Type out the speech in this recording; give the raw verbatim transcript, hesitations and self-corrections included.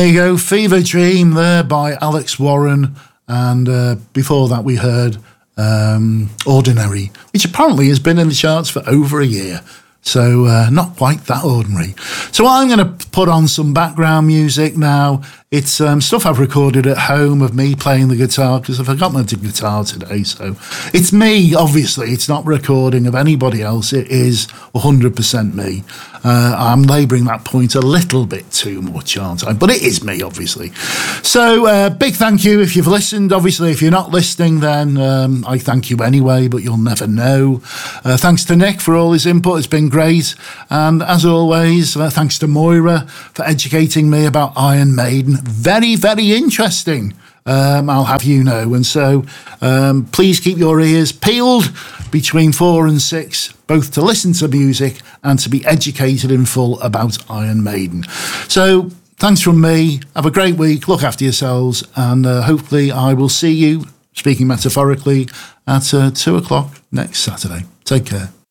There you go, Fever Dream there by Alex Warren. And uh, before that we heard um, Ordinary, which apparently has been in the charts for over a year. So uh, not quite that ordinary. So I'm going to put on some background music now. It's um, stuff I've recorded at home of me playing the guitar, because I forgot my guitar today. So it's me, obviously. It's not recording of anybody else. It is one hundred percent me. Uh, I'm labouring that point a little bit too much, aren't I? But it is me, obviously. So uh, big thank you if you've listened. Obviously, if you're not listening, then um, I thank you anyway, but you'll never know. Uh, thanks to Nick for all his input. It's been great. And as always, uh, thanks to Moira for educating me about Iron Maiden. Very, very interesting, um, I'll have you know. And so um, please keep your ears peeled between four and six, both to listen to music and to be educated in full about Iron Maiden. So thanks from me. Have a great week. Look after yourselves. And uh, hopefully I will see you, speaking metaphorically, at uh, two o'clock next Saturday. Take care.